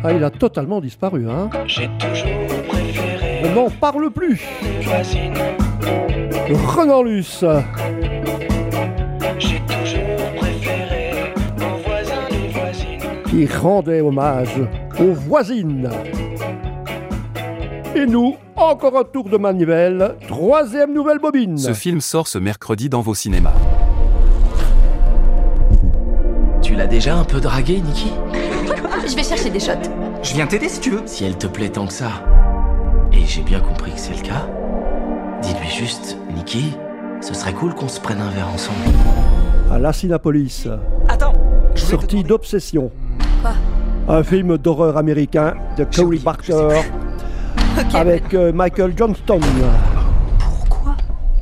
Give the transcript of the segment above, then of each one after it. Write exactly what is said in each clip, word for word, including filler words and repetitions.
Ah, il a totalement disparu, hein. J'ai toujours préféré. On n'en parle plus. Voisine. Renan Luce. J'ai toujours préféré aux voisins et voisines. Qui rendait hommage aux voisines. Et nous, encore un tour de manivelle, troisième nouvelle bobine. Ce film sort ce mercredi dans vos cinémas. Tu l'as déjà un peu dragué, Nikki? Je vais chercher des shots. Je viens t'aider si tu veux. Si elle te plaît tant que ça, et j'ai bien compris que c'est le cas, dis-lui juste, Nikki, ce serait cool qu'on se prenne un verre ensemble. À l'Assinapolis. Attends, Sortie d'Obsession. Quoi? Un film d'horreur américain de Cory Barker Ok. avec euh, Michael Johnston. Pourquoi?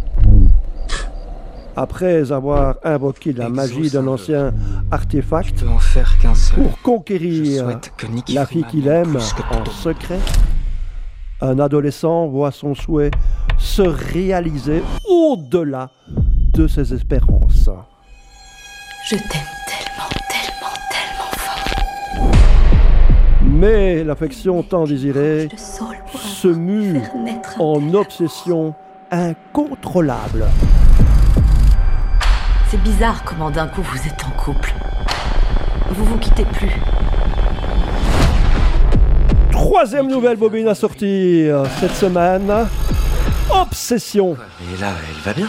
Après avoir invoqué la magie d'un ancien artefact Je peux en faire qu'un seul. pour Je conquérir souhaite que Nikki la fille qu'il aime plus que en tout. secret, un adolescent voit son souhait se réaliser au-delà de ses espérances. Je t'aime tellement, tellement, tellement fort. Mais l'affection tant désirée Le sol pour se mue faire naître un en tel obsession incontrôlable. C'est bizarre comment d'un coup vous êtes en couple. Vous vous quittez plus. Troisième nouvelle bobine à sortir cette semaine. Obsession, Et là, elle va bien?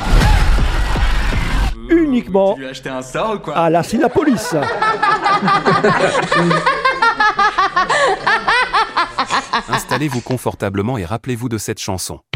uniquement Tu lui as acheté un sort ou quoi? à l'Assinapolis. Installez-vous confortablement et rappelez-vous de cette chanson.